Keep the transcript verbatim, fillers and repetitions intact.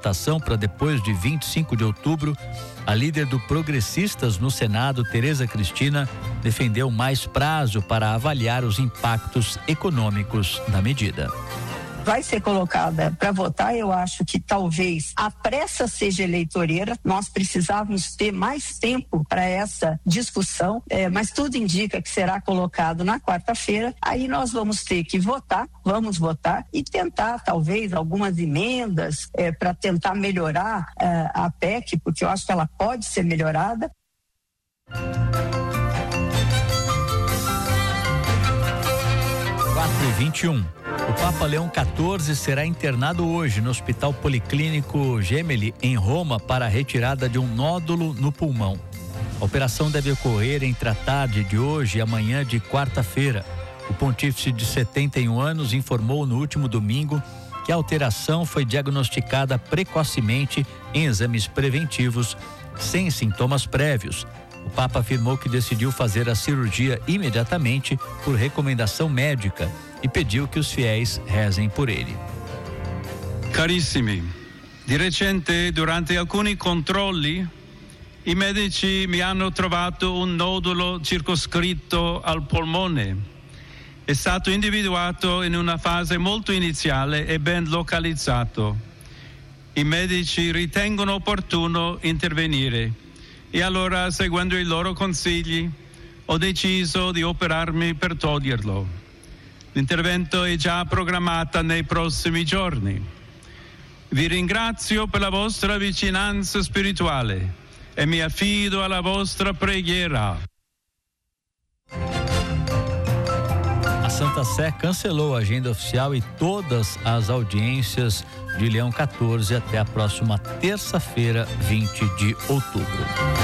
votação para depois de vinte e cinco de outubro, a líder do Progressistas no Senado, Tereza Cristina, defendeu mais prazo para avaliar os impactos econômicos da medida. Vai ser colocada para votar, eu acho que talvez a pressa seja eleitoreira, nós precisávamos ter mais tempo para essa discussão, é, mas tudo indica que será colocado na quarta-feira, aí nós vamos ter que votar, vamos votar e tentar talvez algumas emendas é, para tentar melhorar é, a P E C, porque eu acho que ela pode ser melhorada. quatro e vinte e um. O Papa Leão quatorze será internado hoje no Hospital Policlínico Gemelli, em Roma, para a retirada de um nódulo no pulmão. A operação deve ocorrer entre a tarde de hoje e amanhã de quarta-feira. O pontífice de setenta e um anos informou no último domingo que a alteração foi diagnosticada precocemente em exames preventivos, sem sintomas prévios. O Papa afirmou que decidiu fazer a cirurgia imediatamente por recomendação médica e pediu que os fiéis rezem por ele. Carissimi, di recente durante alcuni controlli i medici mi hanno trovato un nodulo circoscritto al polmone. È stato individuato in una fase molto iniziale e ben localizzato. I medici ritengono opportuno intervenire e allora, seguendo i loro consigli, ho deciso di operarmi per toglierlo. L'intervento è già programmato nei prossimi giorni. Vi ringrazio per la vostra vicinanza spirituale e mi affido alla vostra preghiera. A Santa Sé cancelou a agenda oficial e todas as audiências de Leão quatorze até a próxima terça-feira, vinte de outubro.